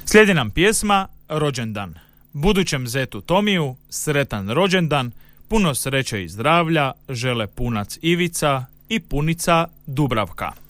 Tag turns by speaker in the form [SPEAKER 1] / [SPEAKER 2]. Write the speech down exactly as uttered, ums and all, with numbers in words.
[SPEAKER 1] Slijedi nam pjesma Rođendan. Budućem zetu Tomiju sretan rođendan, puno sreće i zdravlja žele punac Ivica i punica Dubravka.